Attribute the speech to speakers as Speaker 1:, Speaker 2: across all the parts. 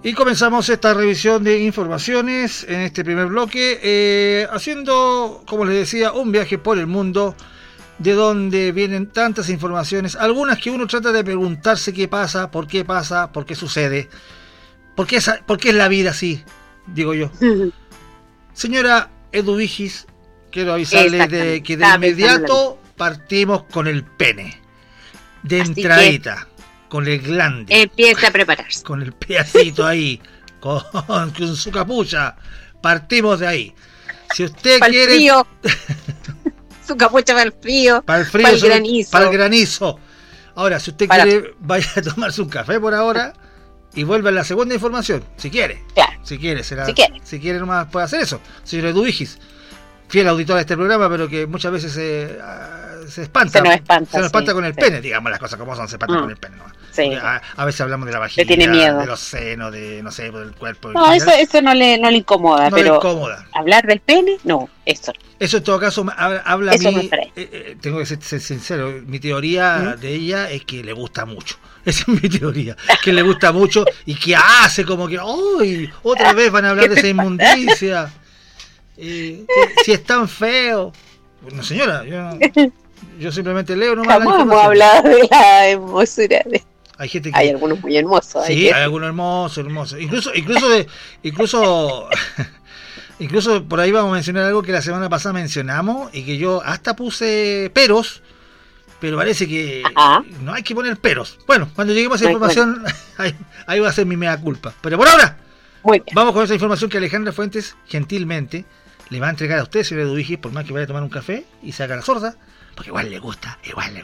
Speaker 1: Y comenzamos esta revisión de informaciones en este primer bloque, haciendo, como les decía, un viaje por el mundo, de donde vienen tantas informaciones, algunas que uno trata de preguntarse qué pasa, por qué sucede, por qué es la vida así, digo yo. Señora Eduvigis, quiero avisarle de que de inmediato partimos con el pene, de así entradita. Con el glande.
Speaker 2: Empieza a prepararse.
Speaker 1: Con el pedacito ahí. Con su capucha. Partimos de ahí. Si usted
Speaker 2: para
Speaker 1: quiere.
Speaker 2: El frío. Su capucha para el frío.
Speaker 1: Para el frío. Para el granizo. Para el granizo. Ahora, si usted quiere, vaya a tomarse un café por ahora. Y vuelve a la segunda información. Si quiere.
Speaker 2: Claro.
Speaker 1: Si quiere, si quiere nomás puede hacer eso. Señor Eduvigis. Fiel auditor de este programa, pero que muchas veces se espanta.
Speaker 2: Se nos espanta
Speaker 1: con el pene, digamos las cosas como son, se espanta con el pene. ¿No?
Speaker 2: Sí.
Speaker 1: A veces hablamos de la vagina,
Speaker 2: tiene miedo.
Speaker 1: De los senos, de no sé, del cuerpo.
Speaker 2: No, eso no le incomoda, pero
Speaker 1: le incomoda.
Speaker 2: Hablar del pene, no, eso.
Speaker 1: Eso en todo caso habla
Speaker 2: eso
Speaker 1: a mí.
Speaker 2: Tengo
Speaker 1: que ser sincero, mi teoría de ella es que le gusta mucho. Esa es mi teoría, que le gusta mucho y que hace como que, ¡ay! Otra vez van a hablar de esa inmundicia. Si es tan feo. Bueno, señora, yo simplemente leo nomás.
Speaker 2: Jamás hemos hablado de la hermosura de... Hay algunos muy hermosos.
Speaker 1: Sí, hay algunos hermosos. Incluso por ahí vamos a mencionar algo que la semana pasada mencionamos y que yo hasta puse peros, pero parece que no hay que poner peros. Bueno, cuando lleguemos a esa información, ahí va a ser mi mea culpa. Pero por ahora, vamos con esa información que Alejandra Fuentes gentilmente le va a entregar a usted, señor Eduvigis, por más que vaya a tomar un café y se haga la sorda, porque igual le gusta.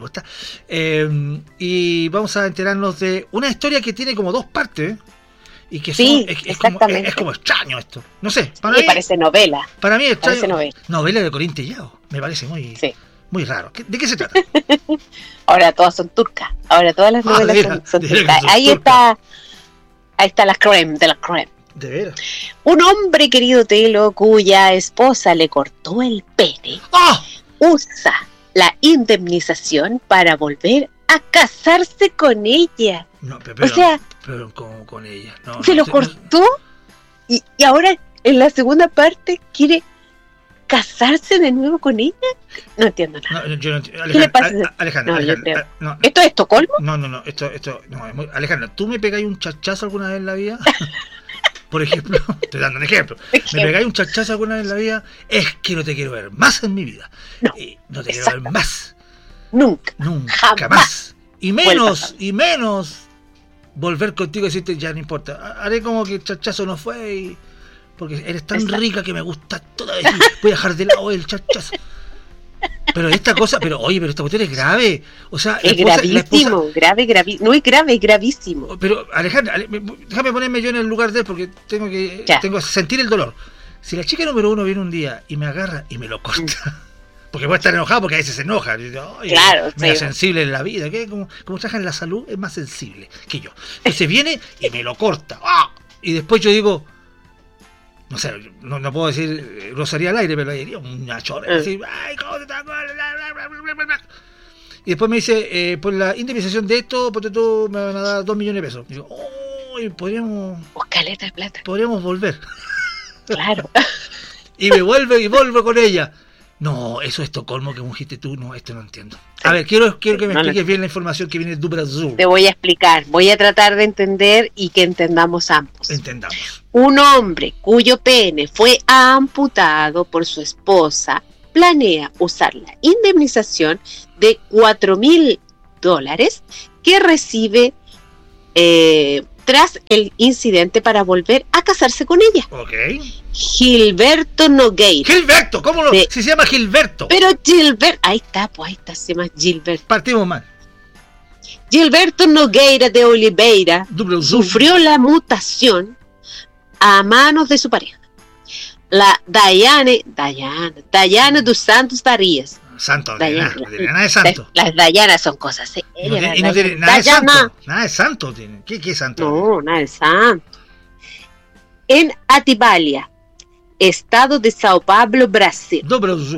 Speaker 1: Y vamos a enterarnos de una historia que tiene como dos partes, y que es como extraño esto. No sé,
Speaker 2: para mí parece novela.
Speaker 1: Para mí es extraño. Novela de Corín Tellado. Me parece muy raro. ¿De qué se trata?
Speaker 2: Ahora todas son turcas. Ahora todas las novelas son turcas. Ahí está la creme de la creme.
Speaker 1: ¿De veras?
Speaker 2: Un hombre, querido Telo, cuya esposa le cortó el pene, usa la indemnización para volver a casarse con ella.
Speaker 1: No, pero como con ella.
Speaker 2: Lo cortó y ahora en la segunda parte quiere casarse de nuevo con ella. No entiendo nada.
Speaker 1: Yo no entiendo.
Speaker 2: ¿Qué le pasa?
Speaker 1: Alejandra,
Speaker 2: ¿Esto es Estocolmo?
Speaker 1: No. Esto no es muy... Alejandra, ¿tú me pegáis un chachazo alguna vez en la vida? Por ejemplo, estoy dando un ejemplo. Me pegáis un chachazo alguna vez en la vida, es que no te quiero ver más en mi vida. No te quiero ver más.
Speaker 2: Nunca
Speaker 1: más. Y menos volver contigo y decirte, ya no importa. Haré como que el chachazo no fue, porque eres tan rica que me gusta toda vez. Voy a dejar de lado el chachazo. Pero esta cuestión es grave. O sea,
Speaker 2: es gravísimo, no es grave, es gravísimo.
Speaker 1: Pero Alejandra, déjame ponerme yo en el lugar de él, porque tengo que sentir el dolor. Si la chica número 1 viene un día y me agarra y me lo corta, porque puede estar enojado, porque a veces se enoja.
Speaker 2: Claro,
Speaker 1: es sensible en la vida, que como trabaja en la salud es más sensible que yo. Entonces viene y me lo corta. Y después yo digo, no sé, no puedo decir grosería al aire, pero diría una chora. Decir, ay, ¿cómo te está? Y después me dice, por la indemnización de esto, porque tú me van a dar 2 millones de pesos. Y digo, podríamos...
Speaker 2: Caleta de plata.
Speaker 1: Podríamos volver.
Speaker 2: Claro.
Speaker 1: Y vuelvo con ella. No, eso es Estocolmo que ungiste tú. No, esto no entiendo. A ver, quiero que me expliques bien la información que viene de Brasil.
Speaker 2: Te voy a explicar. Voy a tratar de entender y que entendamos ambos.
Speaker 1: Entendamos.
Speaker 2: Un hombre cuyo pene fue amputado por su esposa planea usar la indemnización de $4,000 que recibe tras el incidente para volver a casarse con ella.
Speaker 1: Ok.
Speaker 2: Gilberto Nogueira.
Speaker 1: Gilberto, ¿cómo lo? Si se llama Gilberto.
Speaker 2: Pero Gilberto, ahí está, se llama Gilberto.
Speaker 1: Partimos mal.
Speaker 2: Gilberto Nogueira de Oliveira sufrió la mutación a manos de su pareja, la Dayane dos Santos Farias.
Speaker 1: Nada de santo.
Speaker 2: Las Dayanas son cosas serias.
Speaker 1: No tiene nada de santo. Nada de santo tiene. ¿Qué es santo?
Speaker 2: No, nada de santo. En Atibalia, estado de Sao Paulo, Brasil.
Speaker 1: Do Brasil.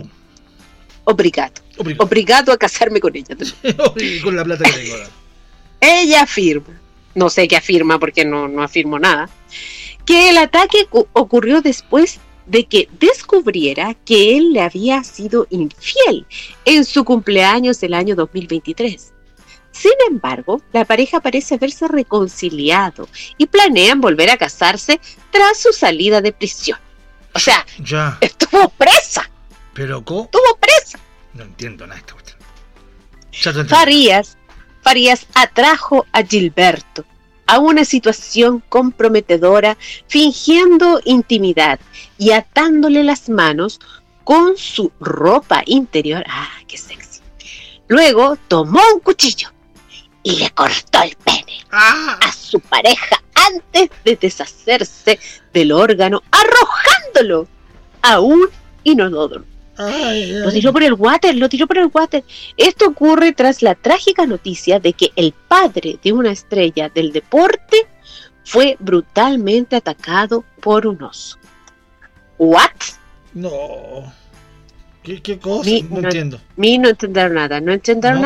Speaker 2: Obrigado a casarme con ella.
Speaker 1: Con la plata que tengo ahora.
Speaker 2: Ella afirma no sé qué afirma porque no afirmo nada, que el ataque ocurrió después de que descubriera que él le había sido infiel en su cumpleaños del año 2023. Sin embargo, la pareja parece haberse reconciliado y planean volver a casarse tras su salida de prisión. O sea,
Speaker 1: ya.
Speaker 2: Estuvo presa.
Speaker 1: ¿Pero cómo?
Speaker 2: Estuvo presa.
Speaker 1: No entiendo nada esta cuestión. Ya te entiendo.
Speaker 2: Farías atrajo a Gilberto a una situación comprometedora, fingiendo intimidad y atándole las manos con su ropa interior. ¡Ah, qué sexy! Luego tomó un cuchillo y le cortó el pene a su pareja antes de deshacerse del órgano, arrojándolo a un inodoro. Lo tiró por el water. Esto ocurre tras la trágica noticia de que el padre de una estrella del deporte fue brutalmente atacado por un oso. ¿What?
Speaker 1: No. ¿Qué cosa? No entiendo.
Speaker 2: No entender nada. No.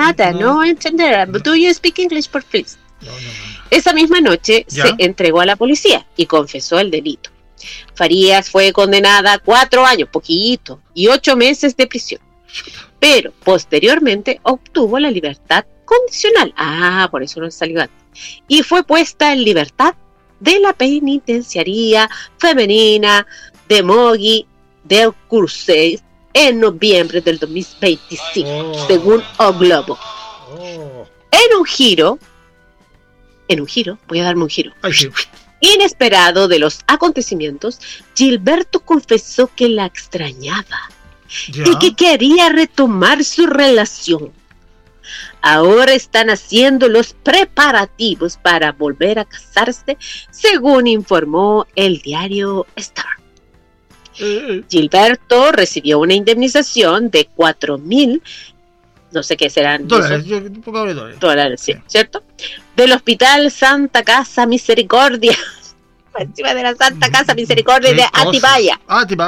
Speaker 2: Do you speak English, please?
Speaker 1: No.
Speaker 2: Esa misma noche
Speaker 1: ¿Ya?
Speaker 2: se entregó a la policía y confesó el delito. Farías fue condenada a 4 años, poquito, y 8 meses de prisión. Pero posteriormente obtuvo la libertad condicional. Por eso no salió antes. Y fue puesta en libertad de la penitenciaría femenina de Mogi de Curseis en noviembre del 2025, según O Globo. En un giro, voy a darme un giro.
Speaker 1: Ay, sí.
Speaker 2: Inesperado de los acontecimientos, Gilberto confesó que la extrañaba
Speaker 1: ¿Ya?
Speaker 2: y que quería retomar su relación. Ahora están haciendo los preparativos para volver a casarse, según informó el diario Star. Gilberto recibió una indemnización de 4.000, no sé qué serán dólares, sí, ¿cierto? Del Hospital Santa Casa Misericordia, encima de la Santa Casa Misericordia de Atibaya.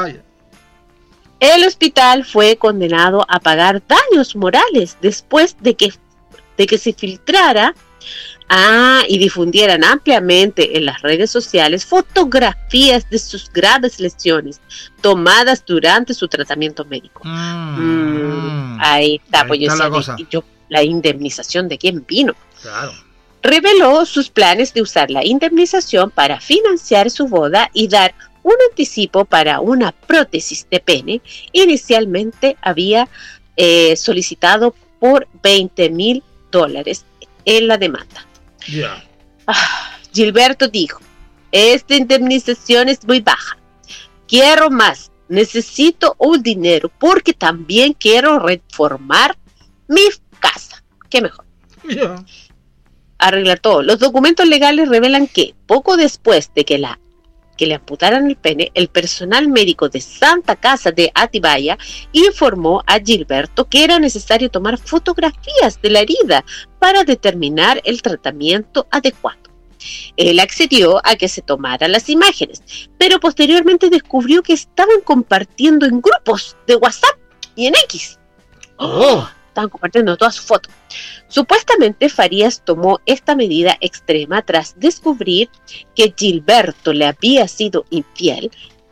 Speaker 2: El hospital fue condenado a pagar daños morales después de que se filtrara y difundieran ampliamente en las redes sociales fotografías de sus graves lesiones tomadas durante su tratamiento médico. Ahí está, pues la indemnización de quién vino.
Speaker 1: Claro.
Speaker 2: Reveló sus planes de usar la indemnización para financiar su boda y dar un anticipo para una prótesis de pene. Inicialmente había solicitado por $20,000 en la demanda.
Speaker 1: Yeah.
Speaker 2: Gilberto dijo: esta indemnización es muy baja, quiero más, necesito un dinero porque también quiero reformar mi casa. ¿Qué mejor?
Speaker 1: Yeah.
Speaker 2: Arreglar todo. Los documentos legales revelan que poco después de que le amputaran el pene, el personal médico de Santa Casa de Atibaya informó a Gilberto que era necesario tomar fotografías de la herida para determinar el tratamiento adecuado. Él accedió a que se tomaran las imágenes, pero posteriormente descubrió que estaban compartiendo en grupos de WhatsApp y en X. Estaban compartiendo todas sus fotos. Supuestamente Farías tomó esta medida extrema tras descubrir que Gilberto le había sido infiel.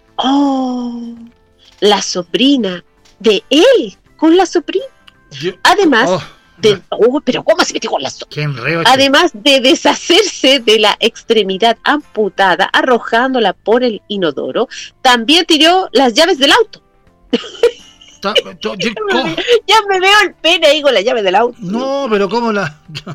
Speaker 2: La sobrina de él con la sobrina. Además pero ¿cómo se metió con la sobrina? Además de deshacerse de la extremidad amputada arrojándola por el inodoro, también tiró las llaves del auto. Ya me veo el pene ahí con la llave del auto.
Speaker 1: No, pero ¿cómo la...?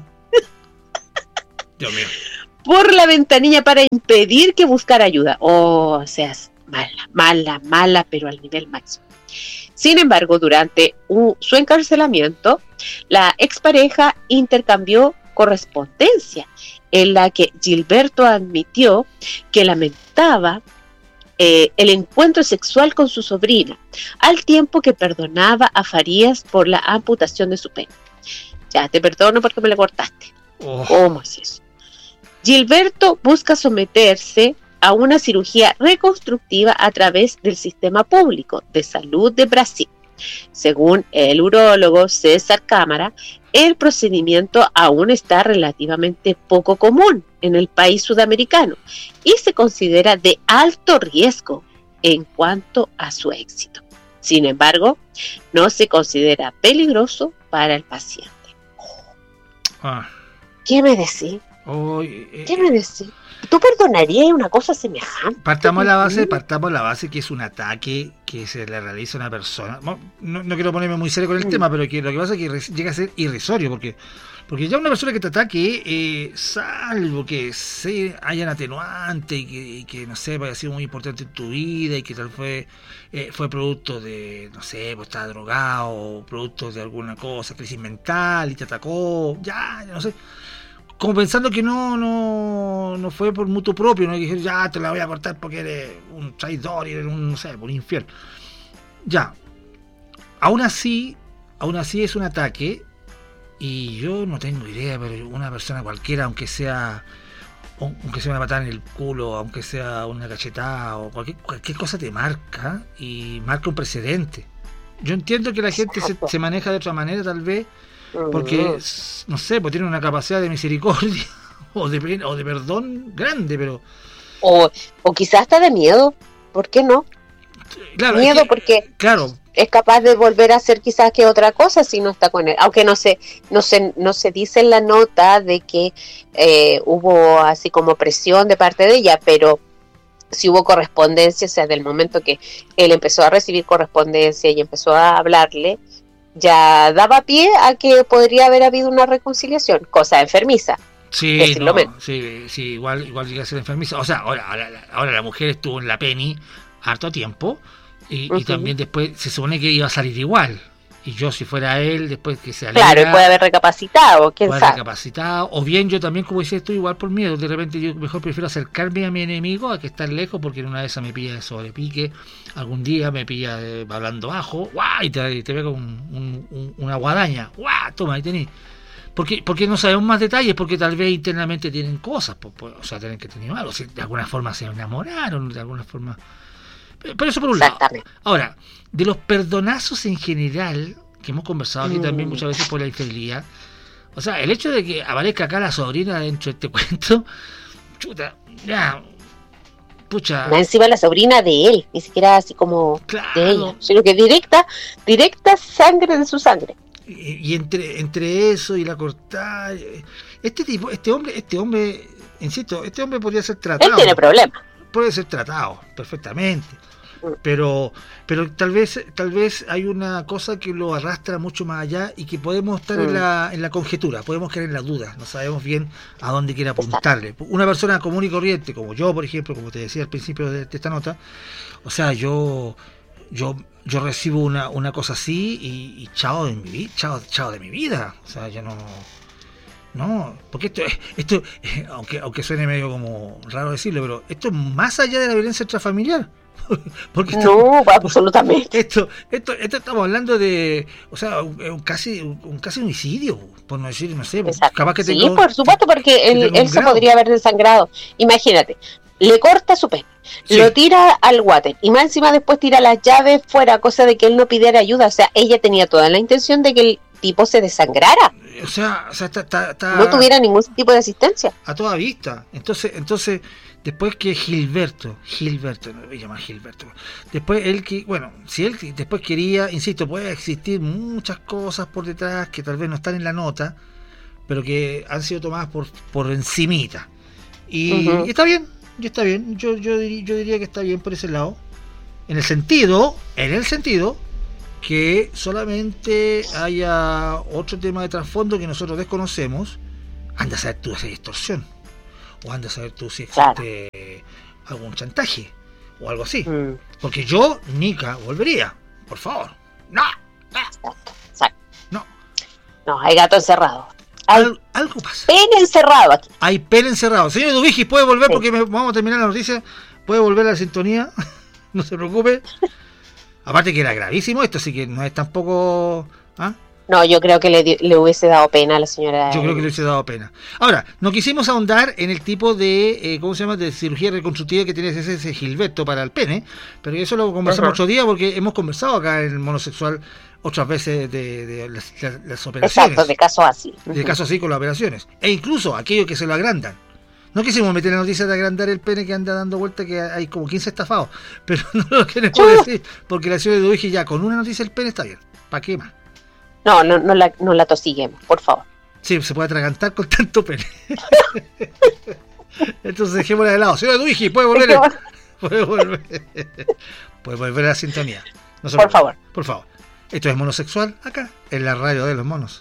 Speaker 1: Dios mío.
Speaker 2: Por la ventanilla para impedir que buscara ayuda. Seas mala, pero al nivel máximo. Sin embargo, durante su encarcelamiento, la expareja intercambió correspondencia en la que Gilberto admitió que lamentaba el encuentro sexual con su sobrina, al tiempo que perdonaba a Farías por la amputación de su pene. Ya, te perdono porque me la cortaste. ¿Cómo es eso? Gilberto busca someterse a una cirugía reconstructiva a través del sistema público de salud de Brasil. Según el urólogo César Cámara, el procedimiento aún está relativamente poco común en el país sudamericano y se considera de alto riesgo en cuanto a su éxito. Sin embargo, no se considera peligroso para el paciente. ¿Qué me decís? ¿Qué me decís? ¿Tú perdonarías una cosa semejante?
Speaker 1: Partamos la base que es un ataque que se le realiza a una persona. No quiero ponerme muy serio con el tema, pero que lo que pasa es que llega a ser irrisorio, porque ya una persona que te ataque, salvo que hayan atenuante y que no sé, haya sido muy importante en tu vida y que tal fue producto de, no sé, pues estaba drogado, o producto de alguna cosa, crisis mental y te atacó, ya no sé. Como pensando que no fue por mutuo propio, no que dijeron, ya te la voy a cortar porque eres un traidor y eres un infiel. Ya. Aún así es un ataque, y yo no tengo idea, pero una persona cualquiera, aunque sea una patada en el culo, aunque sea una cachetada o cualquier cosa, te marca y marca un precedente. Yo entiendo que la gente se maneja de otra manera, tal vez, porque, no sé, pues tiene una capacidad de misericordia o de perdón grande, pero... O
Speaker 2: quizás hasta de miedo, ¿por qué no?
Speaker 1: Claro,
Speaker 2: miedo porque es capaz de volver a hacer quizás que otra cosa si no está con él. Aunque no se dice en la nota de que hubo así como presión de parte de ella, pero si hubo correspondencia, o sea, del momento que él empezó a recibir correspondencia y empezó a hablarle, ya daba pie a que podría haber habido una reconciliación, cosa enfermiza.
Speaker 1: Sí, igual llega a ser enfermiza. O sea, ahora la mujer estuvo en la Penny harto tiempo y también después se supone que iba a salir igual. Y yo, si fuera él, después que se alegra...
Speaker 2: Claro, y puede haber recapacitado, quién sabe.
Speaker 1: O bien yo también, como dices tú, igual por miedo. De repente yo mejor prefiero acercarme a mi enemigo a que estar lejos, porque en una de esas me pilla de sobrepique, algún día me pilla hablando bajo, ¡guau! Y te pega una guadaña, ¡guau! Toma, ahí tenés. Porque no sabemos más detalles, porque tal vez internamente tienen cosas, o sea, tienen que tener algo, de alguna forma se enamoraron, de alguna forma... Pero eso por un lado. Ahora, de los perdonazos en general, que hemos conversado aquí también muchas veces por la infidelidad, o sea, el hecho de que aparezca acá la sobrina dentro de este cuento, chuta, ya, pucha.
Speaker 2: Encima la sobrina de él, ni siquiera así como de ella, sino que directa sangre de su sangre.
Speaker 1: Y entre eso y la cortada, este hombre, insisto, este hombre podría ser tratado.
Speaker 2: Él tiene problemas.
Speaker 1: Puede ser tratado perfectamente, pero tal vez hay una cosa que lo arrastra mucho más allá y que podemos estar en la conjetura, podemos caer en la duda, no sabemos bien a dónde quiere apuntarle. Una persona común y corriente, como yo, por ejemplo, como te decía al principio de esta nota, o sea, yo recibo una cosa así y chao de mi vida, o sea, yo no, porque esto aunque suene medio como raro decirlo, pero esto es más allá de la violencia intrafamiliar. Porque
Speaker 2: absolutamente.
Speaker 1: Esto estamos hablando de, o sea, casi homicidio, por no decir, no sé, capaz que
Speaker 2: sí, por supuesto, porque él se podría haber desangrado. Imagínate, le corta su pene, lo tira al water y más encima después tira las llaves fuera, cosa de que él no pidiera ayuda. O sea, ella tenía toda la intención de que el tipo se desangrara.
Speaker 1: O sea
Speaker 2: no tuviera ningún tipo de asistencia.
Speaker 1: A toda vista. Entonces después que Gilberto, no voy a llamar Gilberto. Después si él después quería, insisto, puede existir muchas cosas por detrás que tal vez no están en la nota, pero que han sido tomadas por encimita. Y está bien. Yo diría que está bien por ese lado. En el sentido que solamente haya otro tema de trasfondo que nosotros desconocemos. Anda a saber tú si hay extorsión, o anda a saber tú si existe algún chantaje o algo así, porque yo Nica volvería, por favor. No.
Speaker 2: Hay gato encerrado,
Speaker 1: algo pasa,
Speaker 2: pene encerrado aquí.
Speaker 1: Hay pene encerrado. Señor Dubigis, puede volver, porque vamos a terminar la noticia, puede volver a la sintonía. No se preocupe. Aparte que era gravísimo esto, así que no es tampoco...
Speaker 2: No, yo creo que le hubiese dado pena a la señora.
Speaker 1: Yo creo que le hubiese dado pena. Ahora, no quisimos ahondar en el tipo de, de cirugía reconstructiva que tiene ese Gilberto para el pene, pero eso lo conversamos otro día, porque hemos conversado acá en el Monosexual otras veces de las operaciones.
Speaker 2: Exacto, de casos así.
Speaker 1: De casos así con las operaciones. E incluso aquellos que se lo agrandan. No quisimos meter la noticia de agrandar el pene que anda dando vuelta, que hay como 15 estafados, pero no lo queremos decir, porque la ciudad de Duiji ya con una noticia del pene está bien. ¿Para qué más?
Speaker 2: No la tosiguemos, por favor.
Speaker 1: Sí, se puede atragantar con tanto pene. Entonces dejémosla de lado. Ciudad de Duiji, puede volver. Puede volver a la sintonía. No se
Speaker 2: por favor.
Speaker 1: Por favor. Esto es Monosexual, acá, en la radio de los monos.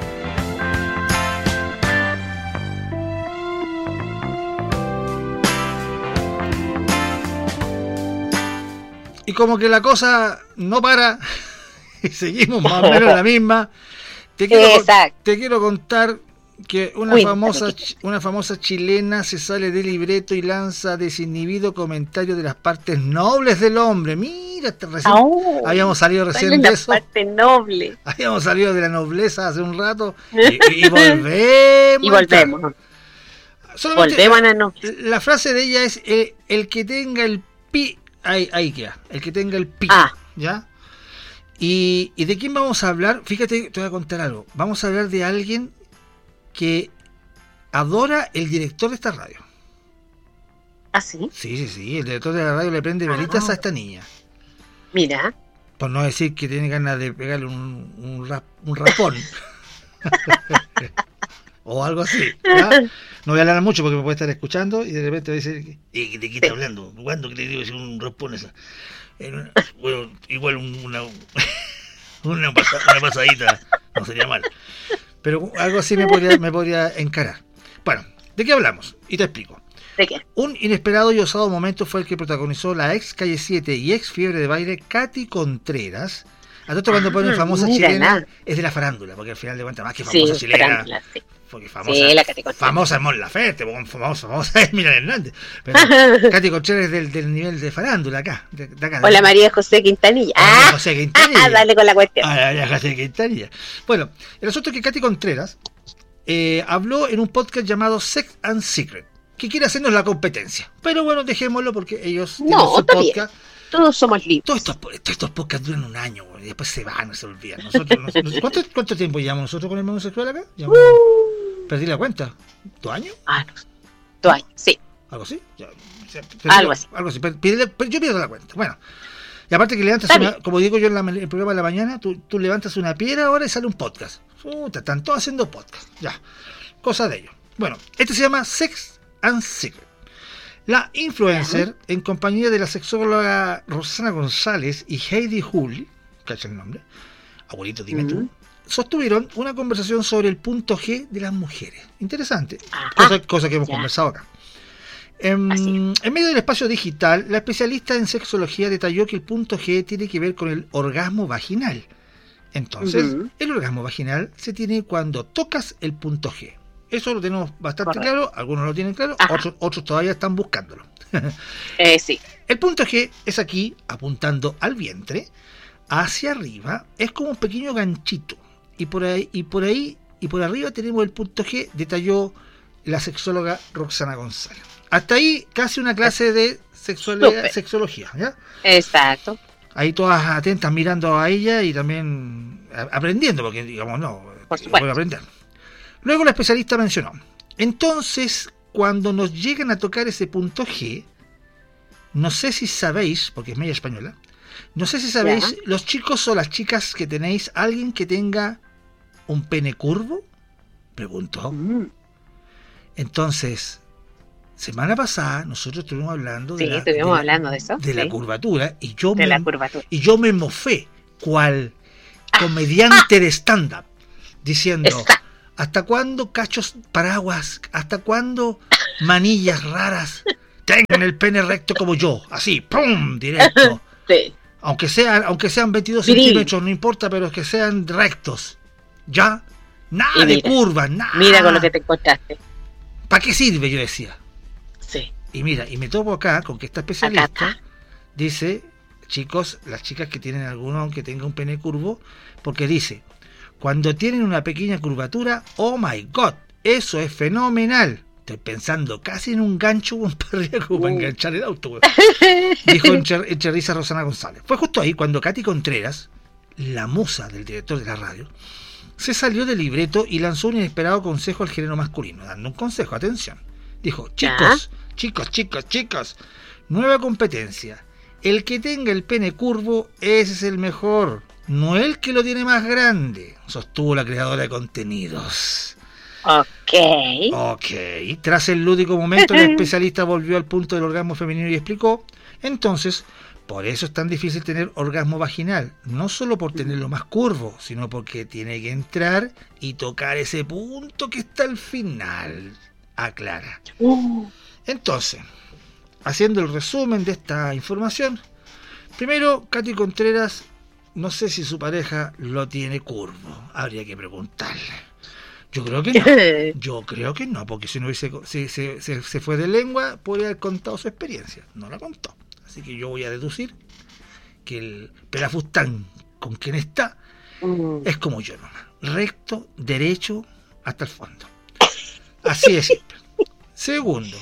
Speaker 1: Y como que la cosa no para, y seguimos más o menos la misma, te quiero contar que una famosa chilena se sale del libreto y lanza desinhibido comentario de las partes nobles del hombre. Mira, recién habíamos salido recién de eso.
Speaker 2: Parte noble.
Speaker 1: Habíamos salido de la nobleza hace un rato y volvemos.
Speaker 2: Y volvemos.
Speaker 1: Volvemos a la nobleza. La frase de ella es el que tenga el pi. Ahí queda, el que tenga el pi. ¿Ya? ¿Y de quién vamos a hablar? Fíjate, te voy a contar algo. Vamos a hablar de alguien que adora el director de esta radio.
Speaker 2: ¿Ah, sí?
Speaker 1: Sí, el director de la radio le prende velitas a esta niña.
Speaker 2: Mira.
Speaker 1: Por no decir que tiene ganas de pegarle un rapón. O algo así, ¿ya? No voy a hablar mucho porque me puede estar escuchando y de repente va a decir, ¿de qué está hablando? ¿Cuándo que le digo decir un raspón esa? Bueno, igual una pasadita no sería mal. Pero algo así me podría encarar. Bueno, ¿de qué hablamos? Y te explico.
Speaker 2: ¿De qué?
Speaker 1: Un inesperado y osado momento fue el que protagonizó la ex Calle 7 y ex fiebre de baile Katy Contreras. A todo cuando ponen famosa chilena, es de la farándula, porque al final de cuentas, más que famosa chilena, sí. Porque famosa es Mon Laferte, famosa es Miriam Hernández. Pero Katy Contreras es del nivel de farándula acá. De acá
Speaker 2: Hola, María José Quintanilla.
Speaker 1: José Quintanilla.
Speaker 2: Dale con la cuestión.
Speaker 1: María José Quintanilla. Bueno, el asunto es que Katy Contreras habló en un podcast llamado Sex and Secret, que quiere hacernos la competencia. Pero bueno, dejémoslo porque ellos tienen su podcast.
Speaker 2: Bien. Todos somos libres.
Speaker 1: Todos estos podcasts duran un año, y después se van, se olvidan. ¿Cuánto tiempo llevamos nosotros con el Monosexual acá? ¿Perdí la cuenta? ¿2 años?
Speaker 2: No. 2 años, sí.
Speaker 1: ¿Algo así?
Speaker 2: Algo así.
Speaker 1: Yo pierdo la cuenta. Bueno, y aparte que levantas como digo yo en el programa de la mañana, tú levantas una piedra ahora y sale un podcast. Están todos haciendo podcast. Ya, cosa de ellos. Bueno, este se llama Sex and Secret. La influencer, en compañía de la sexóloga Rosana González y Heidi Hull, ¿cacha el nombre? Abuelito, dime tú, sostuvieron una conversación sobre el punto G de las mujeres. Interesante, cosa que hemos conversado acá. En medio del espacio digital, la especialista en sexología detalló que el punto G tiene que ver con el orgasmo vaginal. Entonces, el orgasmo vaginal se tiene cuando tocas el punto G. Eso lo tenemos bastante claro, algunos lo tienen claro, otros todavía están buscándolo.
Speaker 2: Sí.
Speaker 1: El punto G es aquí, apuntando al vientre, hacia arriba, es como un pequeño ganchito. Y por arriba tenemos el punto G, detalló la sexóloga Roxana González. Hasta ahí casi una clase de sexología, ¿ya?
Speaker 2: Exacto.
Speaker 1: Ahí todas atentas mirando a ella y también aprendiendo, porque digamos, voy a aprender. Luego la especialista mencionó, entonces, cuando nos llegan a tocar ese punto G, no sé si sabéis, porque es media española, no sé si sabéis, los chicos o las chicas que tenéis, alguien que tenga un pene curvo, preguntó. Entonces, semana pasada nosotros estuvimos hablando de
Speaker 2: eso.
Speaker 1: De la curvatura, y yo me mofé, cual comediante de stand-up, diciendo... ¿Hasta cuándo cachos paraguas? ¿Hasta cuándo manillas raras tengan el pene recto como yo? Así, ¡pum! Directo.
Speaker 2: Sí.
Speaker 1: Aunque sean 22 centímetros, no importa, pero que sean rectos. ¿Ya? Nada de curvas, nada.
Speaker 2: Mira con lo que te encontraste.
Speaker 1: ¿Para qué sirve? Yo decía.
Speaker 2: Sí.
Speaker 1: Y mira, y me topo acá con que esta especialista dice, chicos, las chicas que tienen alguno que tenga un pene curvo, porque dice... Cuando tienen una pequeña curvatura, oh my god, eso es fenomenal. Estoy pensando casi en un gancho para enganchar el auto, dijo entre risa Rosana González. Fue justo ahí cuando Katy Contreras, la musa del director de la radio, se salió del libreto y lanzó un inesperado consejo al género masculino, dando un consejo, atención. Dijo, chicos, nueva competencia. El que tenga el pene curvo, ese es el mejor, no el que lo tiene más grande, sostuvo la creadora de contenidos. Ok. Tras el lúdico momento, la especialista volvió al punto del orgasmo femenino y explicó, entonces, por eso es tan difícil tener orgasmo vaginal, no solo por tenerlo más curvo, sino porque tiene que entrar y tocar ese punto que está al final, aclara. Entonces, haciendo el resumen de esta información, primero, Katy Contreras, no sé si su pareja lo tiene curvo, habría que preguntarle. Yo creo que no, porque si no hubiese, se fue de lengua, podría haber contado su experiencia, no la contó. Así que yo voy a deducir que el pelafustán con quien está es como yo nomás, recto, derecho, hasta el fondo. Así de simple. Segundo,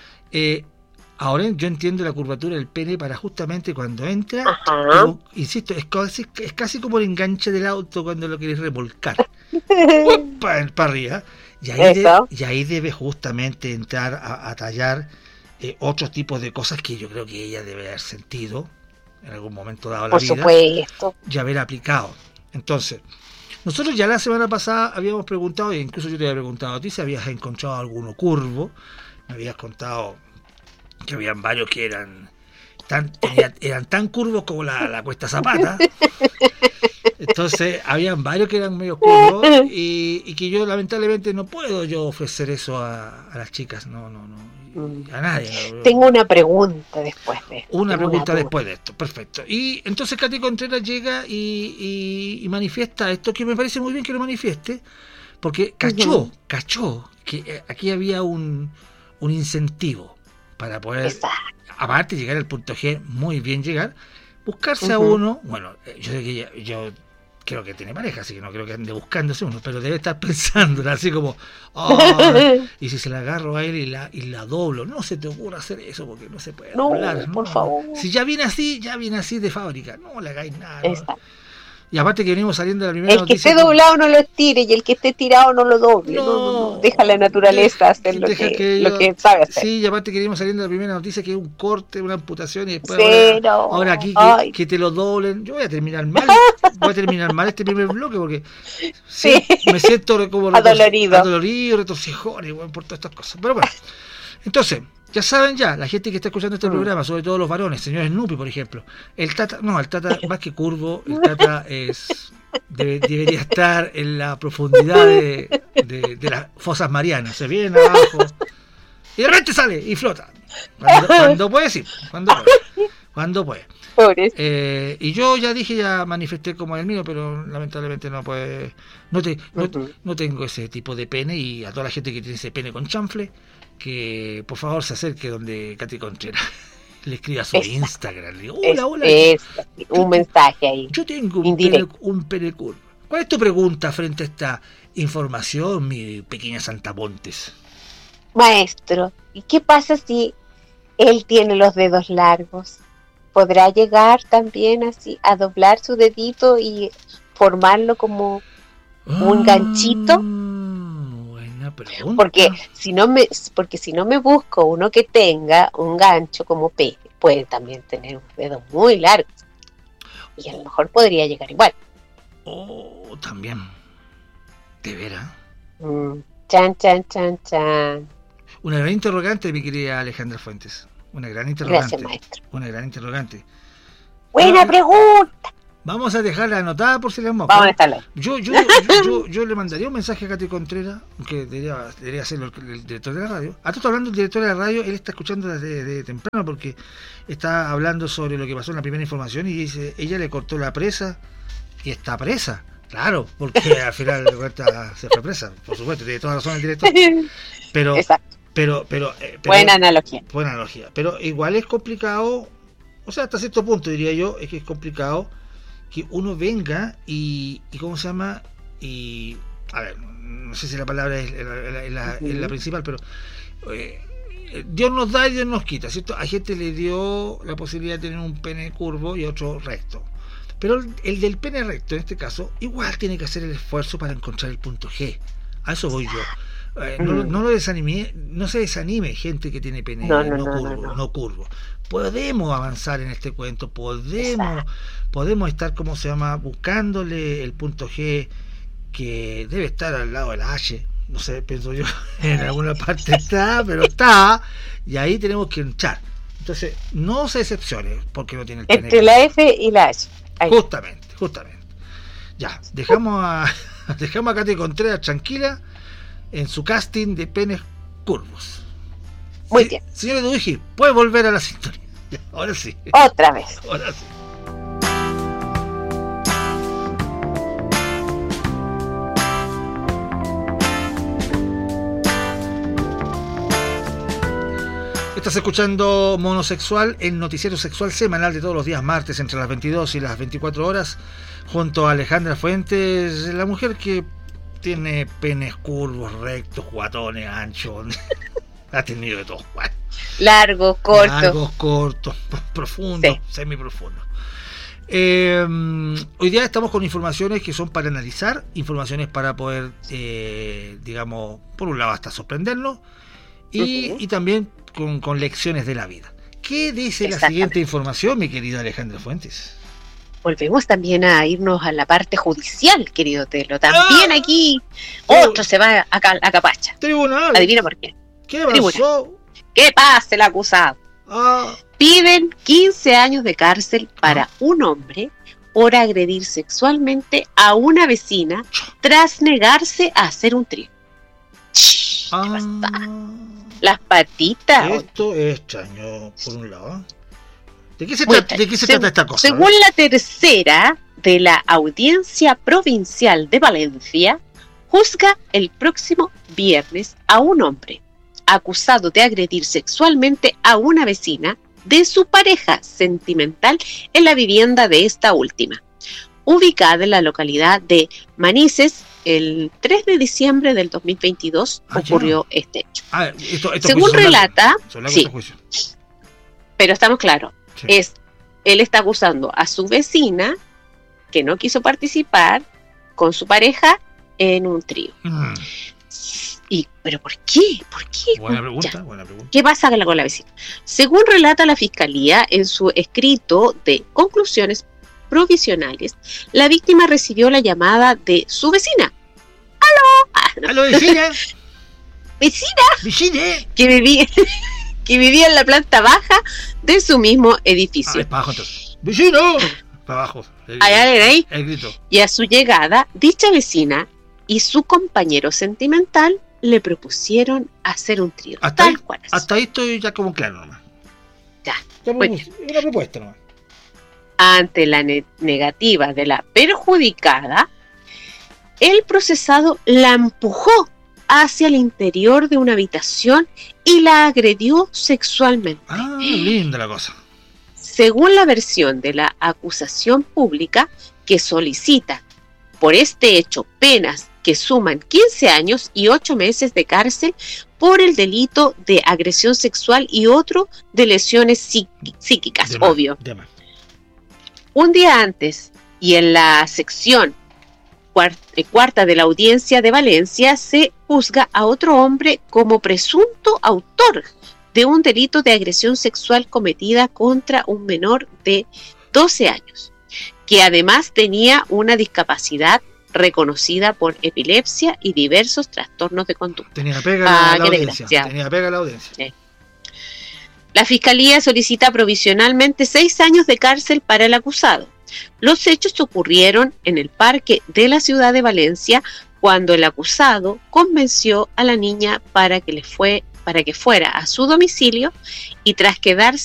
Speaker 1: ahora yo entiendo la curvatura del pene para justamente cuando entra, pero, insisto, es casi como el enganche del auto cuando lo quieres remolcar. Para arriba. Y ahí debe justamente entrar a tallar otros tipos de cosas que yo creo que ella debe haber sentido en algún momento dado la vida. Por supuesto. Y haber aplicado. Entonces, nosotros ya la semana pasada habíamos preguntado, e incluso yo te había preguntado a ti si habías encontrado alguno curvo. Me habías contado que habían varios que eran tan curvos como la Cuesta Zapata. Entonces habían varios que eran medio curvos y que yo lamentablemente no puedo yo ofrecer eso a las chicas, no a nadie.
Speaker 2: Tengo una pregunta después de esto.
Speaker 1: Después de esto, perfecto. Y entonces Katy Contreras llega y manifiesta esto, que me parece muy bien que lo manifieste, porque cachó que aquí había un incentivo para poder, aparte de llegar al punto G, muy bien llegar, buscarse a uno. Bueno, yo creo que tiene pareja, así que no creo que ande buscándose uno, pero debe estar pensando así como, y si se la agarro a él y la doblo, no se te ocurra hacer eso porque no se puede doblar,
Speaker 2: por favor.
Speaker 1: Si ya viene así de fábrica, no le hagáis nada. Y aparte que venimos saliendo de la primera noticia.
Speaker 2: El que esté doblado no lo estire y el que esté tirado no lo doble. No. Deja la naturaleza hacer lo que sabe hacer.
Speaker 1: Sí, y aparte que venimos saliendo de la primera noticia que es un corte, una amputación y después ahora aquí que te lo doblen. Yo voy a terminar mal este primer bloque porque me siento como adolorido, retorcijón y por todas estas cosas. Pero bueno, entonces, ya saben la gente que está escuchando este programa, sobre todo los varones, señor Snoopy, por ejemplo, el Tata más que curvo, el Tata debería estar en la profundidad de las fosas marianas, se viene abajo y de repente sale y flota, cuando puede, sí, cuando puede. Y yo ya manifesté como el mío, pero lamentablemente no puede, no tengo ese tipo de pene, y a toda la gente que tiene ese pene con chanfle, que por favor se acerque donde Katy Contreras, le escriba a su Instagram, le digo, hola,
Speaker 2: un mensaje ahí.
Speaker 1: Yo tengo un pene curvo. ¿Cuál es tu pregunta frente a esta información, mi pequeña Santamontes?
Speaker 2: Maestro, ¿y qué pasa si él tiene los dedos largos? ¿Podrá llegar también así a doblar su dedito y formarlo como un ganchito?
Speaker 1: Pregunta.
Speaker 2: Porque si no me busco uno que tenga un gancho como pene, puede también tener unos dedos muy largos y a lo mejor podría llegar igual.
Speaker 1: También. ¿De veras?
Speaker 2: Chan.
Speaker 1: Una gran interrogante, mi querida Alejandra Fuentes. Una gran interrogante.
Speaker 2: Gracias, maestro.
Speaker 1: Una gran interrogante.
Speaker 2: Buena pregunta.
Speaker 1: Vamos a dejarla anotada por si la hemos.
Speaker 2: Vamos a dejarla.
Speaker 1: Yo le mandaría un mensaje a Katy Contreras, que debería hacerlo el director de la radio. A todo hablando del director de la radio, él está escuchando desde temprano porque está hablando sobre lo que pasó en la primera información y dice, ella le cortó la presa y está presa. Claro, porque al final se fue presa, por supuesto, tiene toda razón el director. Pero,
Speaker 2: exacto.
Speaker 1: Pero
Speaker 2: buena analogía.
Speaker 1: Pero igual es complicado, o sea, hasta cierto punto diría yo, es que es complicado que uno venga y ¿cómo se llama? Y a ver, no sé si la palabra es la principal, pero Dios nos da y Dios nos quita, ¿cierto? A gente le dio la posibilidad de tener un pene curvo y otro recto, pero el del pene recto en este caso igual tiene que hacer el esfuerzo para encontrar el punto G. A eso voy yo. No lo desanime, no se desanime, gente que tiene pene no curvo. Podemos avanzar en este cuento, podemos estar, ¿cómo se llama?, buscándole el punto G, que debe estar al lado de la H, no sé, pienso yo, en alguna parte está, pero está, y ahí tenemos que entrar. Entonces, no se decepcione porque no tiene el pene.
Speaker 2: Entre la F y la H. Ahí.
Speaker 1: Justamente. Ya, dejamos a Katy Contreras tranquila en su casting de penes curvos.
Speaker 2: Muy bien.
Speaker 1: Señor Eduigi, puede volver a la sintonía. Ya, ahora sí.
Speaker 2: Otra vez.
Speaker 1: Ahora sí. Estás escuchando Monosexual, el noticiero sexual semanal de todos los días martes entre las 22 y las 24 horas, junto a Alejandra Fuentes, la mujer que tiene penes curvos, rectos, guatones, anchos, ha tenido de todo. Bueno,
Speaker 2: largos, cortos,
Speaker 1: profundos, sí, semiprofundos. Hoy día estamos con informaciones que son para analizar, informaciones para poder, digamos, por un lado hasta sorprendernos y también con lecciones de la vida. ¿Qué dice la siguiente información, mi querida Alejandra Fuentes?
Speaker 2: Volvemos también a irnos a la parte judicial, querido Telo. También aquí otro se va a Capacha.
Speaker 1: Tribunal.
Speaker 2: Adivina por qué.
Speaker 1: ¿Qué pasó?
Speaker 2: ¿Qué pasa el acusado? Piden 15 años de cárcel para un hombre por agredir sexualmente a una vecina tras negarse a hacer un trío. ¿Qué pasa? Las patitas.
Speaker 1: Esto es extraño, por un lado. ¿De qué se trata esta cosa?
Speaker 2: Según la tercera de la Audiencia Provincial de Valencia, juzga el próximo viernes a un hombre acusado de agredir sexualmente a una vecina de su pareja sentimental en la vivienda de esta última, ubicada en la localidad de Manises. El 3 de diciembre del 2022 ocurrió este hecho. Según relata, sí, pero estamos claros, sí. Él está acusando a su vecina que no quiso participar con su pareja en un trío. ¿Pero por qué?
Speaker 1: Buena pregunta.
Speaker 2: ¿Qué pasa con la vecina? Según relata la Fiscalía en su escrito de conclusiones provisionales, la víctima recibió la llamada de su vecina.
Speaker 1: ¡Aló, vecina!
Speaker 2: ¡Vecina! Que vivía en la planta baja de su mismo edificio.
Speaker 1: Para abajo entonces. ¡Vecino! Para abajo.
Speaker 2: Ahí.
Speaker 1: El grito.
Speaker 2: Y a su llegada, dicha vecina y su compañero sentimental le propusieron hacer un trío.
Speaker 1: Hasta ahí estoy ya como claro nomás.
Speaker 2: Ya.
Speaker 1: Una propuesta nomás.
Speaker 2: Ante la negativa de la perjudicada, el procesado la empujó hacia el interior de una habitación y la agredió sexualmente.
Speaker 1: Linda la cosa.
Speaker 2: Según la versión de la acusación pública, que solicita por este hecho penas que suman 15 años y 8 meses de cárcel por el delito de agresión sexual y otro de lesiones psíquicas, obvio. Un día antes, y en la sección cuarta de la Audiencia de Valencia, se juzga a otro hombre como presunto autor de un delito de agresión sexual cometida contra un menor de 12 años, que además tenía una discapacidad reconocida por epilepsia y diversos trastornos de conducta.
Speaker 1: Tenía pega la audiencia.
Speaker 2: La Fiscalía solicita provisionalmente 6 años de cárcel para el acusado. Los hechos ocurrieron en el parque de la ciudad de Valencia, cuando el acusado convenció a la niña para que fuera a su domicilio y tras quedarse